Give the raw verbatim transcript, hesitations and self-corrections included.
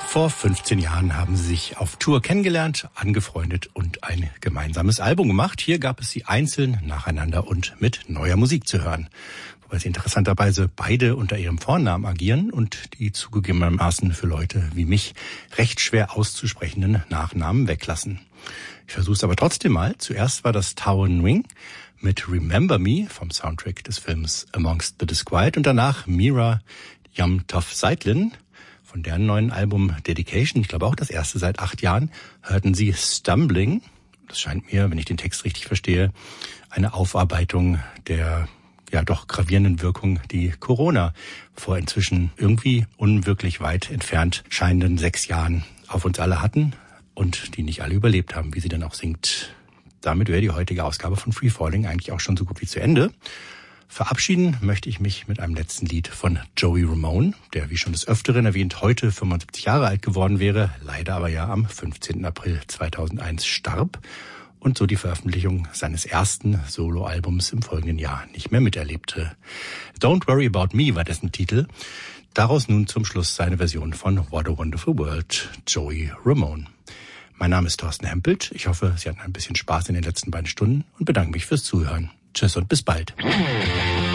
Vor fünfzehn Jahren haben sie sich auf Tour kennengelernt, angefreundet und ein gemeinsames Album gemacht. Hier gab es sie einzeln, nacheinander und mit neuer Musik zu hören. Wobei sie interessanterweise beide unter ihrem Vornamen agieren und die zugegebenermaßen für Leute wie mich recht schwer auszusprechenden Nachnamen weglassen. Ich versuche es aber trotzdem mal. Zuerst war das Tao Nguyen mit Remember Me vom Soundtrack des Films Amongst the Disquiet und danach Mira Yam Tough Seitlin. Von deren neuen Album Dedication, ich glaube auch das erste seit acht Jahren, hörten sie Stumbling. Das scheint mir, wenn ich den Text richtig verstehe, eine Aufarbeitung der ja doch gravierenden Wirkung, die Corona vor inzwischen irgendwie unwirklich weit entfernt scheinenden sechs Jahren auf uns alle hatten und die nicht alle überlebt haben, wie sie dann auch singt. Damit wäre die heutige Ausgabe von Free Falling eigentlich auch schon so gut wie zu Ende. Verabschieden möchte ich mich mit einem letzten Lied von Joey Ramone, der, wie schon des Öfteren erwähnt, heute fünfundsiebzig Jahre alt geworden wäre, leider aber ja am fünfzehnten April zweitausendeins starb und so die Veröffentlichung seines ersten Soloalbums im folgenden Jahr nicht mehr miterlebte. Don't Worry About Me war dessen Titel. Daraus nun zum Schluss seine Version von What a Wonderful World, Joey Ramone. Mein Name ist Thorsten Hempelt. Ich hoffe, Sie hatten ein bisschen Spaß in den letzten beiden Stunden und bedanke mich fürs Zuhören. Tschüss und bis bald.